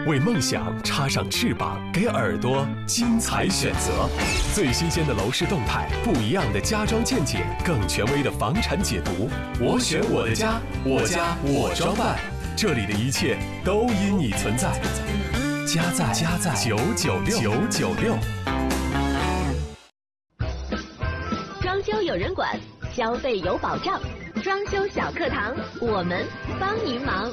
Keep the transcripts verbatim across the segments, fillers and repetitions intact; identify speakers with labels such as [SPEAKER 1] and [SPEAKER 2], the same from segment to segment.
[SPEAKER 1] 为梦想插上翅膀，给耳朵精彩选择。最新鲜的楼市动态，不一样的家装见解，更权威的房产解读。我选我的家，我家我装扮，这里的一切都因你存在。家在家在九九六九九六。
[SPEAKER 2] 装修有人管，消费有保障。装修小课堂，我们帮您忙。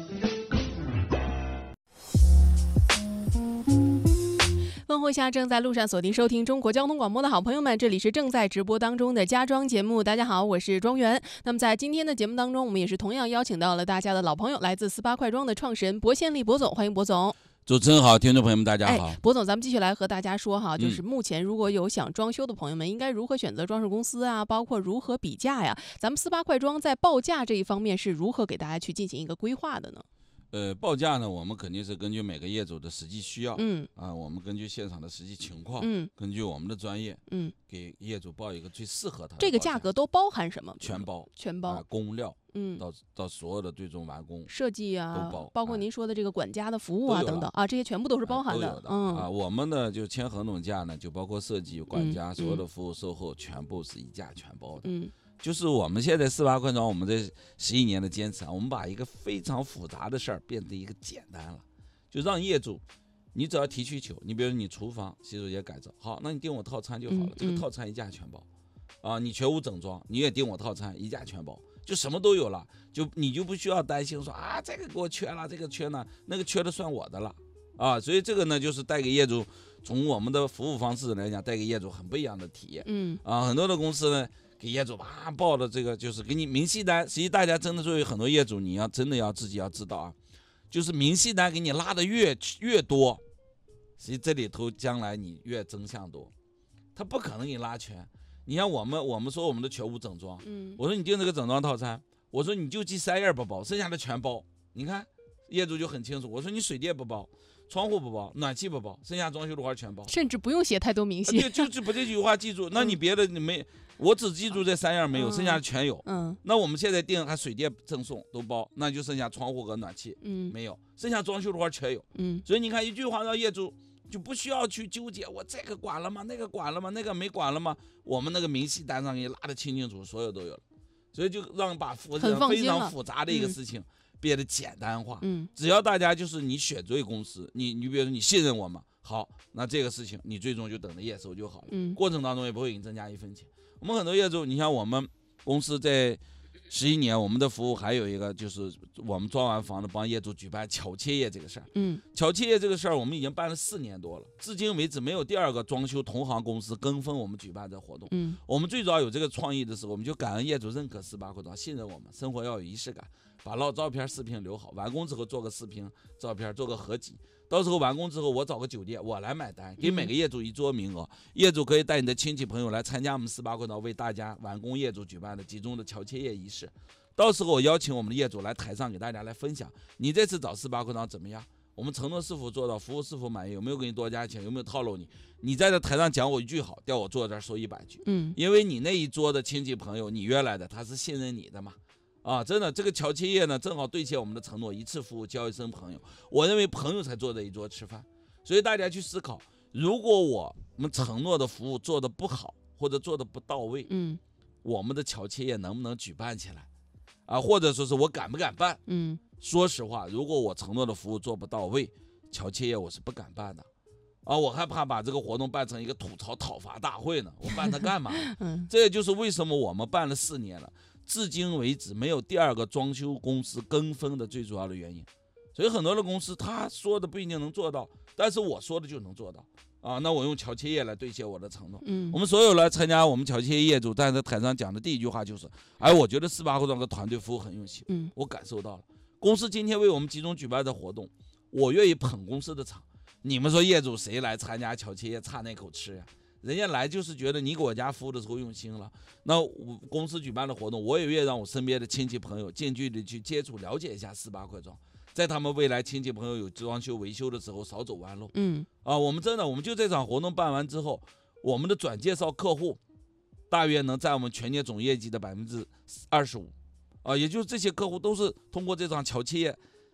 [SPEAKER 3] 问候一下正在路上锁定收听中国交通广播的好朋友们，这里是正在直播当中的家装节目。大家好，我是庄园。那么在今天的节目当中，我们也是同样邀请到了大家的老朋友，来自四八快装的创始人薄宪利薄总，欢迎薄总。
[SPEAKER 4] 主持人好，听众朋友们大家好。
[SPEAKER 3] 哎，薄总，咱们继续来和大家说哈，就是
[SPEAKER 4] 嗯
[SPEAKER 3] 目前如果有想装修的朋友们，应该如何选择装饰公司啊，包括如何比价呀？咱们四八快装在报价这一方面是如何给大家去进行一个规划的呢？
[SPEAKER 4] 呃，报价呢，我们肯定是根据每个业主的实际需要，
[SPEAKER 3] 嗯
[SPEAKER 4] 啊，我们根据现场的实际情况，
[SPEAKER 3] 嗯
[SPEAKER 4] 根据我们的专业，
[SPEAKER 3] 嗯，
[SPEAKER 4] 给业主报一个最适合他的
[SPEAKER 3] 这个
[SPEAKER 4] 报价
[SPEAKER 3] 价格都包含什么？
[SPEAKER 4] 全包，
[SPEAKER 3] 全包，
[SPEAKER 4] 啊，工料
[SPEAKER 3] 嗯，
[SPEAKER 4] 到到所有的最终完工
[SPEAKER 3] 设计啊，
[SPEAKER 4] 都包
[SPEAKER 3] 包括
[SPEAKER 4] 哎
[SPEAKER 3] 您说的这个管家的服务啊
[SPEAKER 4] 都有了
[SPEAKER 3] 等等啊，这些全部都是
[SPEAKER 4] 啊
[SPEAKER 3] 包含
[SPEAKER 4] 都有的
[SPEAKER 3] 嗯
[SPEAKER 4] 啊，我们呢就签合同价呢，就包括设计、管家、
[SPEAKER 3] 嗯
[SPEAKER 4] 所有的服务售后，全部是一价全包的。
[SPEAKER 3] 嗯
[SPEAKER 4] 就是我们现在四八快装，我们这十一年的坚持啊，我们把一个非常复杂的事儿变成一个简单了，就让业主，你只要提需求，你比如说你厨房洗手间改造，好，那你订我套餐就好了，
[SPEAKER 3] 嗯
[SPEAKER 4] 这个套餐一价全包，啊，你全屋整装，你也订我套餐一价全包，就什么都有了，就你就不需要担心说啊这个给我缺了，这个缺呢，那个缺的算我的了，啊，所以这个呢就是带给业主，从我们的服务方式来讲，带给业主很不一样的体验，
[SPEAKER 3] 嗯
[SPEAKER 4] 啊，很多的公司呢。给业主啪报的这个就是给你明细单，实际大家真的作为很多业主，你要真的要自己要知道啊，就是明细单给你拉的越越多，实际这里头将来你越真相多，他不可能给你拉全。你像我们我们说我们的全屋整装，
[SPEAKER 3] 嗯
[SPEAKER 4] 我说你订这个整装套餐，我说你就记三样不包，剩下的全包。你看业主就很清楚，我说你水电不包，窗户不包，暖气不包，剩下装修的花全包。
[SPEAKER 3] 甚至不用写太多明细。
[SPEAKER 4] 对，就是把这句话记住。那你别的你没，我只记住这三样没有，剩下的全有。
[SPEAKER 3] 嗯
[SPEAKER 4] 那我们现在定还水电赠送都包，那就剩下窗户和暖气
[SPEAKER 3] 嗯
[SPEAKER 4] 没有，剩下装修的花全有。
[SPEAKER 3] 嗯
[SPEAKER 4] 所以你看一句话让业主就不需要去纠结，我这个管了吗？那个管了吗？那个没管了吗？我们那个明细单上给你拉得清清楚，所有都有了。所以就让把复
[SPEAKER 3] 很放心
[SPEAKER 4] 非
[SPEAKER 3] 了
[SPEAKER 4] 常复杂的一个事情变得简单化。
[SPEAKER 3] 嗯
[SPEAKER 4] 只要大家就是你选对公司，你你比如说你信任我们，好，那这个事情你最终就等着验收就好了。
[SPEAKER 3] 嗯
[SPEAKER 4] 过程当中也不会给你增加一分钱。我们很多业主，你像我们公司在十一年，我们的服务还有一个就是我们装完房子帮业主举办巧切业这个事儿。
[SPEAKER 3] 嗯
[SPEAKER 4] 巧切业这个事儿我们已经办了四年多了，至今为止没有第二个装修同行公司跟风我们举办这活动。
[SPEAKER 3] 嗯
[SPEAKER 4] 我们最早有这个创意的时候，我们就感恩业主认可四八快装，信任我们，生活要有仪式感，把老照片视频留好，完工之后做个视频照片，做个合集，到时候完工之后我找个酒店我来买单，给每个业主一桌名额，业主可以带你的亲戚朋友来参加我们四八快装为大家完工业主举办的集中的巧切业仪式。到时候我邀请我们的业主来台上给大家来分享，你这次找四八快装怎么样？我们承诺是否做到，服务是否满意，有没有给你多加钱，有没有套路你？你在这台上讲我一句好，调我坐这儿说一百句，
[SPEAKER 3] 嗯
[SPEAKER 4] 因为你那一桌的亲戚朋友，你约来的，他是信任你的嘛。啊，真的，这个巧切业呢，正好兑现我们的承诺，一次服务交一生朋友。我认为朋友才坐在一桌吃饭，所以大家去思考，如果我们承诺的服务做得不好，或者做得不到位，
[SPEAKER 3] 嗯
[SPEAKER 4] 我们的巧切业能不能举办起来？啊，或者说是我敢不敢办？
[SPEAKER 3] 嗯
[SPEAKER 4] 说实话，如果我承诺的服务做不到位，巧切业我是不敢办的。啊，我害怕把这个活动办成一个吐槽讨伐大会呢，我办它干嘛？
[SPEAKER 3] 嗯
[SPEAKER 4] 这也就是为什么我们办了四年了，至今为止没有第二个装修公司跟风的最主要的原因。所以很多的公司他说的不一定能做到，但是我说的就能做到啊。那我用巧切业来兑现我的承诺。
[SPEAKER 3] 嗯
[SPEAKER 4] 我们所有来参加我们巧切业业主站在台上讲的第一句话就是：哎，我觉得四八快装的团队服务很用心，
[SPEAKER 3] 嗯
[SPEAKER 4] 我感受到了。公司今天为我们集中举办的活动，我愿意捧公司的场。你们说业主谁来参加巧切业差那口吃呀？人家来就是觉得你给我家服务的时候用心了。那我公司举办的活动，我也愿意让我身边的亲戚朋友近距离去接触了解一下四八快装，在他们未来亲戚朋友有装修维修的时候少走弯路。
[SPEAKER 3] 嗯
[SPEAKER 4] 啊，我们真的，我们就这场活动办完之后，我们的转介绍客户大约能占我们全年总业绩的百分之二十五，啊，也就是这些客户都是通过这场巧切业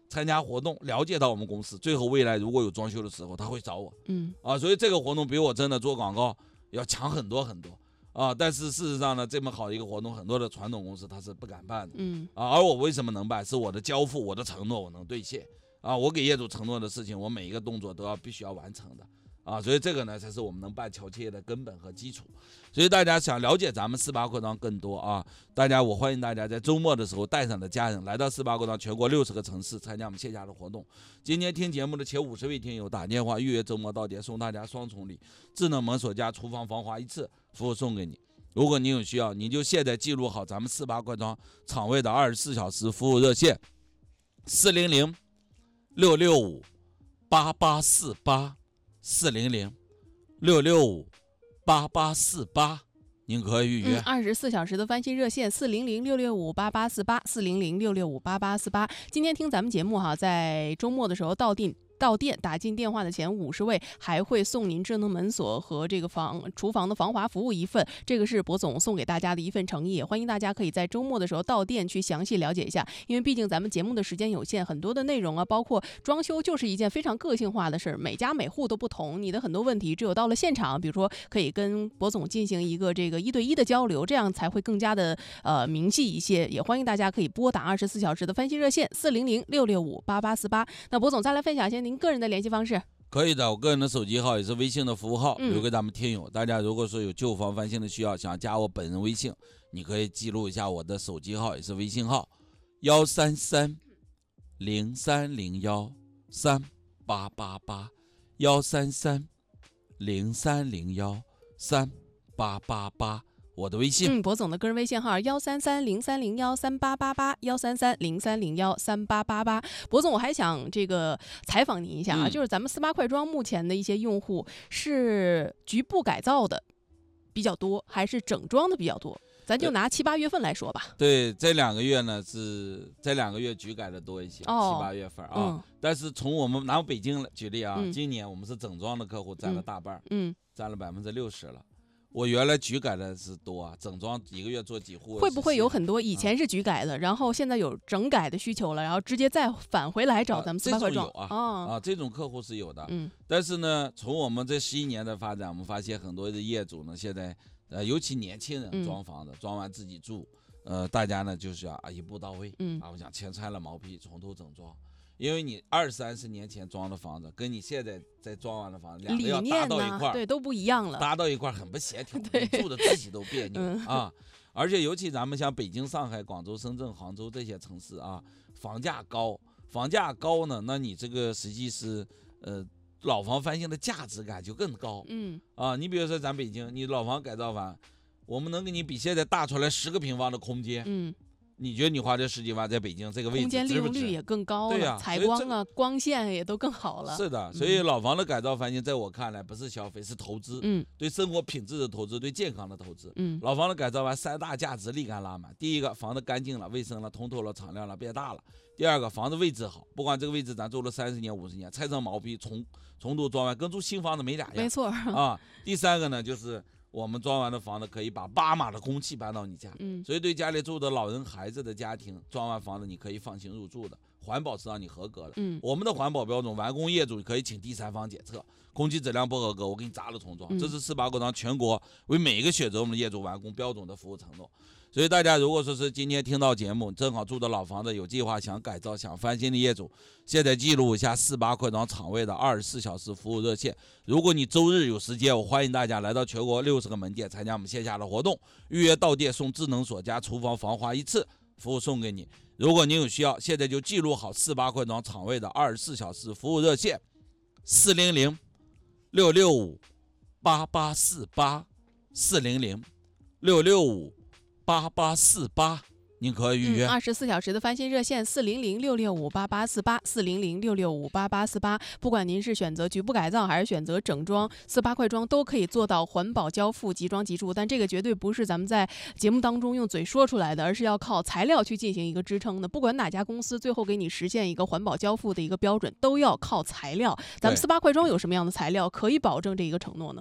[SPEAKER 4] 参加活动，了解到我们公司，最后未来如果有装修的时候，他会找我。
[SPEAKER 3] 嗯
[SPEAKER 4] 啊，所以这个活动比我真的做广告要强很多很多啊。但是事实上呢，这么好的一个活动，很多的传统公司他是不敢办的。
[SPEAKER 3] 嗯
[SPEAKER 4] 啊，而我为什么能办？是我的交付，我的承诺，我能兑现。啊，我给业主承诺的事情，我每一个动作都要必须要完成的。啊，所以这个呢，才是我们能办侨企业的根本和基础。所以大家想了解咱们四八扩张更多啊，大家我欢迎大家在周末的时候带上的家人来到四八扩张全国六十个城市参加我们线下的活动。今天听节目的前五十位听友打电话预约周末到店，送大家双重礼：智能门锁加厨房防滑一次服务送给你。如果你有需要，你就现在记录好咱们四八扩张厂位的二十四小时服务热线：四零零六六五八八四八。四零零六六五八八四八，您可以预约。
[SPEAKER 3] 二十四小时的翻新热线：四零零六六五八八四八，四零零六六五八八四八。今天听咱们节目哈，在周末的时候到店。到店打进电话的前五十位还会送您智能门锁和这个防厨房的防滑服务一份，这个是博总送给大家的一份诚意，也欢迎大家可以在周末的时候到店去详细了解一下，因为毕竟咱们节目的时间有限，很多的内容啊，包括装修就是一件非常个性化的事儿，每家每户都不同，你的很多问题只有到了现场，比如说可以跟博总进行一个这个一对一的交流，这样才会更加的呃明细一些，也欢迎大家可以拨打二十四小时的翻新热线四零零六六五八八四八。那博总再来分享一下您个人的联系方式。
[SPEAKER 4] 可以的，我个人的手机号也是微信的服务号，
[SPEAKER 3] 嗯、
[SPEAKER 4] 留给咱们听友。大家如果说有旧房翻新的需要，想加我本人微信，你可以记录一下我的手机号，也是微信号：幺三三零三零幺三八八八，幺三三零三零幺三八八八。我的微信，
[SPEAKER 3] 嗯，博总的个人微信号幺三三零三零幺三八八八，幺三三零三零幺三八八八。博总，我还想这个采访您一下啊，
[SPEAKER 4] 嗯、
[SPEAKER 3] 就是咱们四八快装目前的一些用户是局部改造的比较多，还是整装的比较多？咱就拿七八月份来说吧。
[SPEAKER 4] 对，这两个月呢是这两个月局改的多一些，
[SPEAKER 3] 哦、
[SPEAKER 4] 七八月份啊。
[SPEAKER 3] 嗯、
[SPEAKER 4] 但是从我们拿北京举例啊，
[SPEAKER 3] 嗯、
[SPEAKER 4] 今年我们是整装的客户占了大半，
[SPEAKER 3] 嗯，
[SPEAKER 4] 占了百分之六十了。我原来局改的是多啊，整装一个月做几户。
[SPEAKER 3] 会不会有很多以前是局改的，啊、然后现在有整改的需求了，然后直接再返回来找咱们四八快装？
[SPEAKER 4] 啊，这种有啊，啊，啊，这种客户是有的。
[SPEAKER 3] 嗯，但
[SPEAKER 4] 是呢，从我们这十一年的发展，我们发现很多的业主呢，现在呃，尤其年轻人装房子，嗯、装完自己住，呃，大家呢就是要啊一步到位，
[SPEAKER 3] 嗯，
[SPEAKER 4] 啊，我想全拆了毛坯，从头整装。因为你二三十年前装的房子，跟你现在在装完的房子，两个要搭到一块儿，
[SPEAKER 3] 对，都不一样了，
[SPEAKER 4] 搭到一块儿很不协调，你住的自己都别扭、
[SPEAKER 3] 嗯、
[SPEAKER 4] 啊。而且尤其咱们像北京、上海、广州、深圳、杭州这些城市啊，房价高，房价高呢，那你这个实际是呃老房翻新的价值感就更高，
[SPEAKER 3] 嗯
[SPEAKER 4] 啊，你比如说咱北京，你老房改造完，我们能给你比现在大出来十个平方的空间，
[SPEAKER 3] 嗯。
[SPEAKER 4] 你觉得你花这十几万在北京这个位置，
[SPEAKER 3] 空间利用率也更高了，
[SPEAKER 4] 对呀、啊，
[SPEAKER 3] 采光啊、光线也都更好了。
[SPEAKER 4] 是的，所以老房的改造翻新，在我看来不是消费，是投资。
[SPEAKER 3] 嗯，
[SPEAKER 4] 对生活品质的投资，对健康的投资。
[SPEAKER 3] 嗯，
[SPEAKER 4] 老房的改造完，三大价值立竿拉满。第一个，房子干净了、卫生了、通透了、敞亮了、变大了。第二个，房子位置好，不管这个位置咱住了三十年、五十年，拆成毛坯，重重度装完，跟住新房子没俩样。
[SPEAKER 3] 没错
[SPEAKER 4] 啊。第三个呢，就是我们装完的房子可以把八码的空气搬到你家，
[SPEAKER 3] 嗯，
[SPEAKER 4] 所以对家里住的老人、孩子的家庭，装完房子你可以放心入住的，环保是让你合格的。
[SPEAKER 3] 嗯，
[SPEAKER 4] 我们的环保标准，完工业主可以请第三方检测，空气质量不合格，我给你砸了重装。
[SPEAKER 3] 嗯、
[SPEAKER 4] 这是四八扩张全国为每一个选择我们的业主完工标准的服务承诺。所以大家如果说是今天听到节目，正好住的老房子有计划想改造、想翻新的业主，现在记录一下四八扩张厂位的二十四小时服务热线。如果你周日有时间，我欢迎大家来到全国六十个门店参加我们线下的活动，预约到店送智能锁加厨房防滑一次服务送给你。如果您有需要，现在就记录好四八扩张厂位的二十四小时服务热线：四零零六六五八八四八，四零零六六五八八四八，您可以预约。
[SPEAKER 3] 二十四小时的翻新热线四零零六六五八八四八，四零零六六五八八四八。不管您是选择局部改造还是选择整装，四八快装都可以做到环保交付、即装即住。但这个绝对不是咱们在节目当中用嘴说出来的，而是要靠材料去进行一个支撑的。不管哪家公司最后给你实现一个环保交付的一个标准，都要靠材料。咱们四八快装有什么样的材料可以保证这一个承诺呢？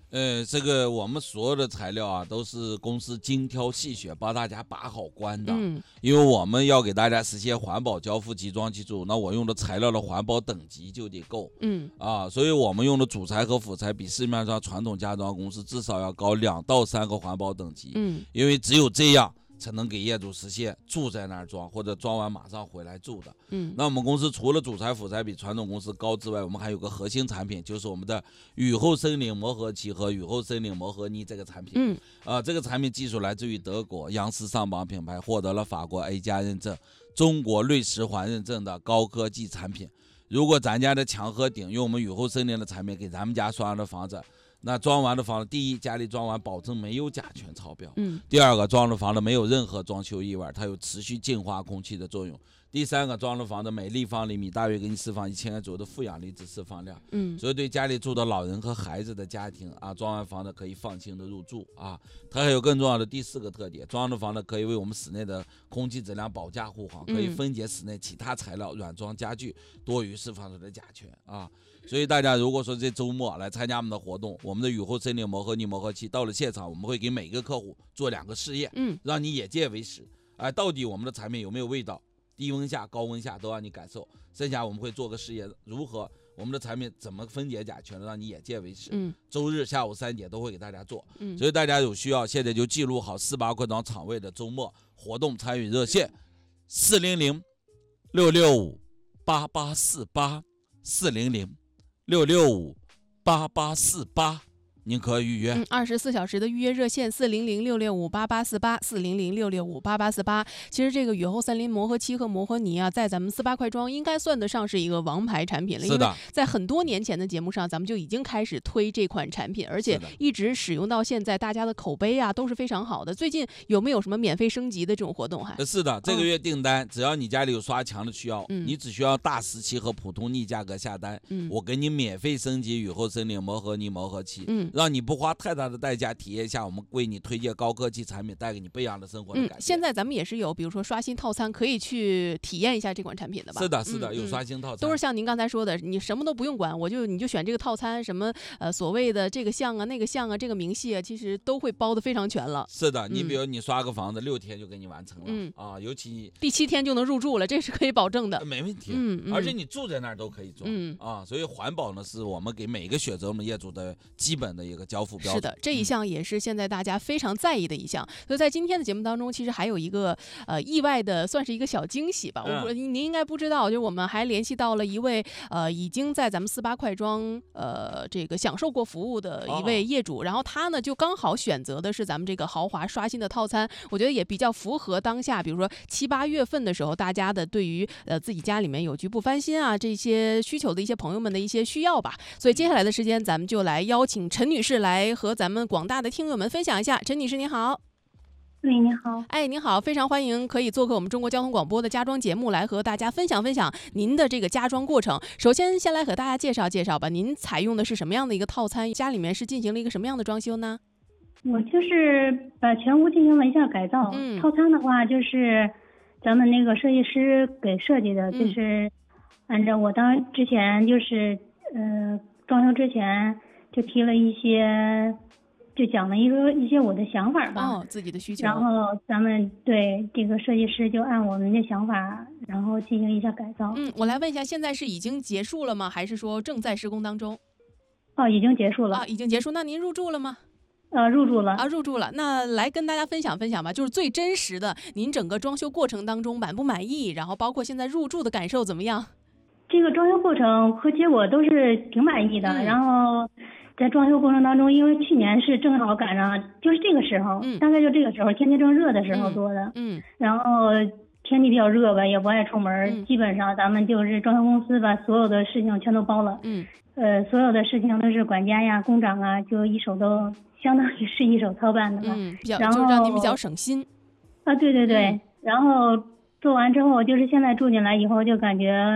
[SPEAKER 4] 呃，这个我们所有的材料啊，都是公司精挑细选，帮大家把好关的。
[SPEAKER 3] 嗯，
[SPEAKER 4] 因为我们要给大家实现环保交付集装技术，那我用的材料的环保等级就得够。
[SPEAKER 3] 嗯
[SPEAKER 4] 啊，所以我们用的主材和辅材比市面上传统家装公司至少要高两到三个环保等级。
[SPEAKER 3] 嗯，
[SPEAKER 4] 因为只有这样才能给业主实现住在那儿装，或者装完马上回来住的。
[SPEAKER 3] 嗯，
[SPEAKER 4] 那我们公司除了主材辅材比传统公司高之外，我们还有个核心产品，就是我们的雨后森林磨合漆和雨后森林磨合泥这个产品。
[SPEAKER 3] 嗯，
[SPEAKER 4] 啊，这个产品技术来自于德国，洋丝上榜品牌，获得了法国 A 加认证、中国瑞石环认证的高科技产品。如果咱家的墙和顶用我们雨后森林的产品给咱们家刷的房子，那装完的房子，第一，家里装完保证没有甲醛超标。
[SPEAKER 3] 嗯，
[SPEAKER 4] 第二个，装的房子没有任何装修异味，它有持续净化空气的作用。第三个，装的房子每立方厘米大约给你释放一千左右的负氧离子释放量。
[SPEAKER 3] 嗯，
[SPEAKER 4] 所以对家里住的老人和孩子的家庭啊，装完房子可以放心的入住啊。它还有更重要的第四个特点，装的房子可以为我们室内的空气质量保驾护航，可以分解室内其他材料软装家具多余释放出的甲醛啊。所以大家如果说这周末来参加我们的活动，我们的雨后森林磨合泥磨合漆到了现场，我们会给每个客户做两个试验，
[SPEAKER 3] 嗯，
[SPEAKER 4] 让你眼见为实。哎，到底我们的产品有没有味道？低温下、高温下都让你感受。剩下我们会做个试验，如何我们的产品怎么分解甲醛，让你眼见为实。
[SPEAKER 3] 嗯，
[SPEAKER 4] 周日下午三点都会给大家做。
[SPEAKER 3] 嗯，
[SPEAKER 4] 所以大家有需要，现在就记录好四八快装场位的周末活动参与热线：四零零六六五八八四八四零零。六六五八八四八，您可预约。
[SPEAKER 3] 嗯，二十四小时的预约热线四零零六六五八八四八四零零六六五八八四八。其实这个雨后森林磨合漆和磨合泥啊，在咱们四八快装应该算得上是一个王牌产品了。
[SPEAKER 4] 是的，
[SPEAKER 3] 因为在很多年前的节目上，咱们就已经开始推这款产品，而且一直使用到现在，大家的口碑啊都是非常好的。最近有没有什么免费升级的这种活动？还
[SPEAKER 4] 是的，这个月订单，嗯、只要你家里有刷墙的需要，
[SPEAKER 3] 嗯、
[SPEAKER 4] 你只需要大时期和普通逆价格下单，
[SPEAKER 3] 嗯、
[SPEAKER 4] 我给你免费升级雨后森林磨合泥磨合漆，
[SPEAKER 3] 嗯，
[SPEAKER 4] 让你不花太大的代价体验一下我们为你推荐高科技产品，带给你不一样的生活的感觉。
[SPEAKER 3] 嗯，现在咱们也是有，比如说刷新套餐，可以去体验一下这款产品的吧？
[SPEAKER 4] 是的，是的，
[SPEAKER 3] 嗯、
[SPEAKER 4] 有刷新套餐，
[SPEAKER 3] 都是像您刚才说的，你什么都不用管，我就你就选这个套餐，什么呃所谓的这个项啊、那个项啊、这个明细啊，其实都会包得非常全了。
[SPEAKER 4] 是的，你比如你刷个房子，六、嗯、天就给你完成了，
[SPEAKER 3] 嗯
[SPEAKER 4] 啊，尤其
[SPEAKER 3] 第七天就能入住了，这是可以保证的，
[SPEAKER 4] 没问题。
[SPEAKER 3] 嗯，嗯
[SPEAKER 4] 而且你住在那儿都可以装，
[SPEAKER 3] 嗯
[SPEAKER 4] 啊，所以环保呢是我们给每个选择我们业主的基本的一个交付标准。
[SPEAKER 3] 是的，这一项也是现在大家非常在意的一项。所以在今天的节目当中，其实还有一个呃意外的，算是一个小惊喜吧。
[SPEAKER 4] 嗯、
[SPEAKER 3] 我您应该不知道，就我们还联系到了一位呃已经在咱们四八快装呃这个享受过服务的一位业主，哦、然后他呢就刚好选择的是咱们这个豪华刷新的套餐，我觉得也比较符合当下，比如说七八月份的时候，大家的对于呃自己家里面有局部翻新啊这些需求的一些朋友们的一些需要吧。所以接下来的时间，咱们就来邀请陈女士来和咱们广大的听友们分享一下。陈女士您好。
[SPEAKER 5] 喂，你好。
[SPEAKER 3] 哎，您好，非常欢迎可以做客我们中国交通广播的家装节目，来和大家分享分享您的这个家装过程。首先，先来和大家介绍介绍吧，您采用的是什么样的一个套餐？家里面是进行了一个什么样的装修呢？
[SPEAKER 5] 我就是把全屋进行了一下改造。
[SPEAKER 3] 嗯，
[SPEAKER 5] 套餐的话就是咱们那个设计师给设计的，就是按照我当之前就是呃装修之前就提了一些。就讲了一个一些我的想法吧，
[SPEAKER 3] 哦，自己的需求。
[SPEAKER 5] 然后咱们对这个设计师就按我们的想法，然后进行一下改造。
[SPEAKER 3] 嗯，我来问一下，现在是已经结束了吗？还是说正在施工当中？
[SPEAKER 5] 哦，已经结束了。
[SPEAKER 3] 啊，已经结束。那您入住了吗？
[SPEAKER 5] 呃，入住了。
[SPEAKER 3] 啊，入住了。那来跟大家分享分享吧，就是最真实的，您整个装修过程当中满不满意？然后包括现在入住的感受怎么样？
[SPEAKER 5] 这个装修过程和结果都是挺满意的，
[SPEAKER 3] 嗯、
[SPEAKER 5] 然后。在装修过程当中，因为去年是正好赶上就是这个时候，
[SPEAKER 3] 嗯、
[SPEAKER 5] 大概就这个时候天气正热的时候做的，
[SPEAKER 3] 嗯，嗯
[SPEAKER 5] 然后天气比较热吧，也不爱出门，
[SPEAKER 3] 嗯、
[SPEAKER 5] 基本上咱们就是装修公司把所有的事情全都包了，
[SPEAKER 3] 嗯，
[SPEAKER 5] 呃，所有的事情都是管家呀、工长啊，就一手都相当于是一手操办的吧，
[SPEAKER 3] 嗯，比较
[SPEAKER 5] 然后
[SPEAKER 3] 就让您比较省心，
[SPEAKER 5] 啊，对对对，
[SPEAKER 3] 嗯、
[SPEAKER 5] 然后做完之后，就是现在住进来以后就感觉。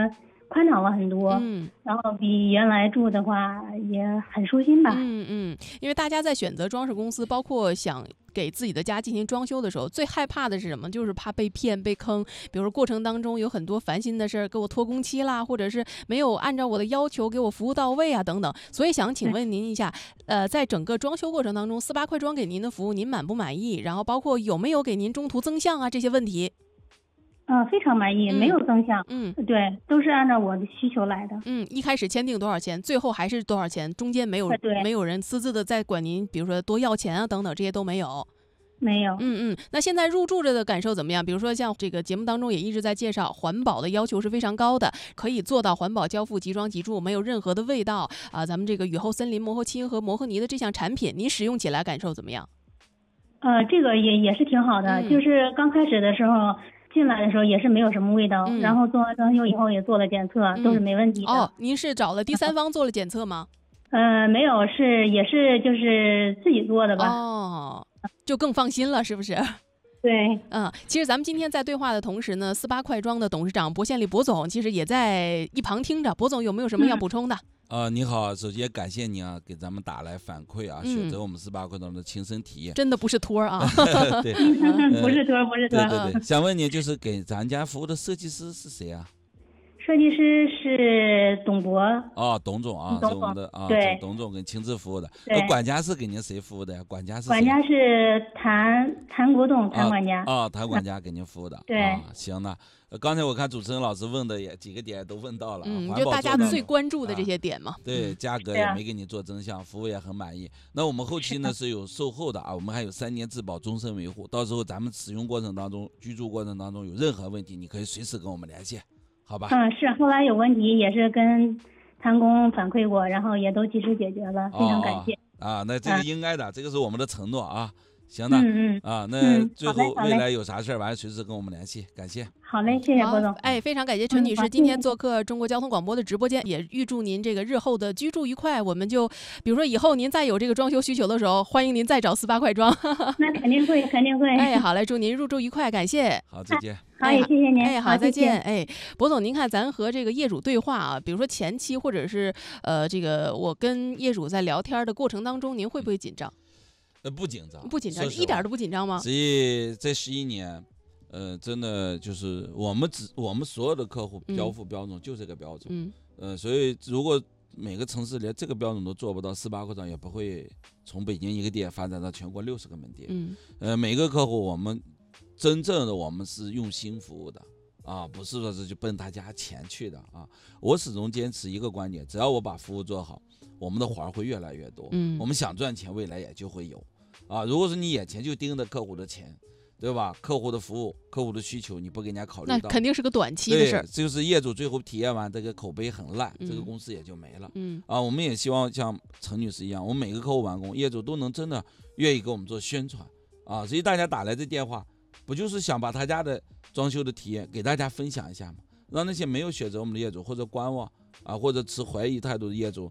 [SPEAKER 5] 宽敞了很多，
[SPEAKER 3] 嗯，
[SPEAKER 5] 然后比原来住的话也很舒心吧。
[SPEAKER 3] 嗯嗯，因为大家在选择装饰公司，包括想给自己的家进行装修的时候，最害怕的是什么？就是怕被骗、被坑。比如说过程当中有很多烦心的事儿，给我拖工期啦，或者是没有按照我的要求给我服务到位啊，等等。所以想请问您一下，呃，在整个装修过程当中，四八快装给您的服务您满不满意？然后包括有没有给您中途增项啊这些问题？
[SPEAKER 5] 嗯，非常满意，
[SPEAKER 3] 嗯
[SPEAKER 5] 没有增项。
[SPEAKER 3] 嗯
[SPEAKER 5] 对，都是按照我的需求来的。
[SPEAKER 3] 嗯，一开始签订多少钱，最后还是多少钱，中间没有
[SPEAKER 5] 啊对
[SPEAKER 3] 没有人私自的再管您，比如说多要钱啊等等，这些都没有。
[SPEAKER 5] 没有。
[SPEAKER 3] 嗯嗯，那现在入住着的感受怎么样？比如说像这个节目当中也一直在介绍，环保的要求是非常高的，可以做到环保交付、即装即住，没有任何的味道啊。咱们这个雨后森林磨合漆和磨合泥的这项产品，您使用起来感受怎么样？
[SPEAKER 5] 呃，这个也也是挺好的，
[SPEAKER 3] 嗯
[SPEAKER 5] 就是刚开始的时候进来的时候也是没有什么味道，
[SPEAKER 3] 嗯
[SPEAKER 5] 然后做完装修以后也做了检测，
[SPEAKER 3] 嗯
[SPEAKER 5] 都是没问题的。
[SPEAKER 3] 哦，您是找了第三方做了检测吗？
[SPEAKER 5] 呃，没有，是也是就是自己做的吧？
[SPEAKER 3] 哦，就更放心了，是不是？
[SPEAKER 5] 对。
[SPEAKER 3] 嗯，其实咱们今天在对话的同时呢，四八快装的董事长薄宪利薄总其实也在一旁听着。薄总有没有什么要补充的？
[SPEAKER 4] 啊、你好，首先感谢您啊，给咱们打来反馈啊，选择
[SPEAKER 3] 嗯
[SPEAKER 4] 我们四八快装的亲身体验。
[SPEAKER 3] 真的不是托儿啊。
[SPEAKER 4] 对
[SPEAKER 5] 不是托儿，不是托儿。
[SPEAKER 4] 对对对，想问你，就是给咱家服务的设计师是谁啊？
[SPEAKER 5] 设计师是董博。
[SPEAKER 4] 哦，董总啊，
[SPEAKER 5] 董
[SPEAKER 4] 是我们的啊，
[SPEAKER 5] 对
[SPEAKER 4] 董总给亲自服务的。
[SPEAKER 5] 对
[SPEAKER 4] 那管家是给您谁服务的呀？管家是谁
[SPEAKER 5] 管家是谭谭国栋，谭管家。
[SPEAKER 4] 啊，谭管家给您服务的。
[SPEAKER 5] 对
[SPEAKER 4] 啊，行那呃刚才我看主持人老师问的也几个点都问到了啊，
[SPEAKER 3] 嗯，
[SPEAKER 4] 环
[SPEAKER 3] 就大家
[SPEAKER 4] 保做到了
[SPEAKER 3] 最关注的这些点嘛。
[SPEAKER 4] 对，
[SPEAKER 3] 嗯
[SPEAKER 4] 价格
[SPEAKER 5] 对啊
[SPEAKER 4] 也没给你做增项，服务也很满意。那我们后期呢是有售后的啊，我们还有三年质保、终身维护。到时候咱们使用过程当中、居住过程当中有任何问题，你可以随时跟我们联系，好吧？
[SPEAKER 5] 嗯，是后来有问题也是跟谭工反馈过，然后也都及时解决了，非常感谢。
[SPEAKER 4] 哦啊，那这个
[SPEAKER 5] 嗯
[SPEAKER 4] 应该的，这个是我们的承诺啊。行的，
[SPEAKER 5] 嗯嗯，
[SPEAKER 4] 啊，那
[SPEAKER 5] 嗯
[SPEAKER 4] 最
[SPEAKER 5] 好嘞好嘞
[SPEAKER 4] 后未来有啥事儿，完了随时跟我们联系，感谢。
[SPEAKER 5] 好嘞，谢谢
[SPEAKER 3] 好
[SPEAKER 5] 郭总。
[SPEAKER 3] 哎，非常感谢陈女士
[SPEAKER 5] 嗯好
[SPEAKER 3] 今天
[SPEAKER 5] 谢谢
[SPEAKER 3] 做客中国交通广播的直播间，也预祝您这个日后的居住愉快。我们就比如说以后您再有这个装修需求的时候，欢迎您再找四八快装。
[SPEAKER 5] 那肯定会，肯定会。
[SPEAKER 3] 哎，好嘞，祝您入住愉快，感谢。
[SPEAKER 4] 好，再见。
[SPEAKER 5] 好，也谢谢您。
[SPEAKER 3] 哎，好，
[SPEAKER 5] 好，
[SPEAKER 3] 再
[SPEAKER 5] 谢谢
[SPEAKER 3] 见。哎，博总，您看咱和这个业主对话啊，比如说前期或者是呃，这个我跟业主在聊天的过程当中，您会不会紧张？
[SPEAKER 4] 呃，不紧张，
[SPEAKER 3] 不紧张，
[SPEAKER 4] 说实话
[SPEAKER 3] 一点都不紧张吗？
[SPEAKER 4] 所以这十一年，呃，真的就是我们只我们所有的客户
[SPEAKER 3] 嗯
[SPEAKER 4] 交付标准就这个标准，
[SPEAKER 3] 嗯
[SPEAKER 4] 呃，所以如果每个城市连这个标准都做不到，四八快装也不会从北京一个店发展到全国六十个门店。
[SPEAKER 3] 嗯
[SPEAKER 4] 呃，每个客户我们真正的我们是用心服务的啊，不是说是去奔大家钱去的啊。我始终坚持一个观点，只要我把服务做好，我们的活儿会越来越多。
[SPEAKER 3] 嗯
[SPEAKER 4] 我们想赚钱，未来也就会有。啊，如果说你眼前就盯着客户的钱，对吧？客户的服务、客户的需求，你不给人家考虑
[SPEAKER 3] 那
[SPEAKER 4] 到，
[SPEAKER 3] 肯定是个短期的事儿
[SPEAKER 4] 对，。就是业主最后体验完这个口碑很烂，这个
[SPEAKER 3] 嗯
[SPEAKER 4] 公司也就没了。
[SPEAKER 3] 嗯
[SPEAKER 4] 啊，我们也希望像陈女士一样，我们每个客户完工，业主都能真的愿意给我们做宣传啊。所以大家打来这电话，不就是想把他家的装修的体验给大家分享一下吗？让那些没有选择我们的业主或者观望啊，或者持怀疑态度的业主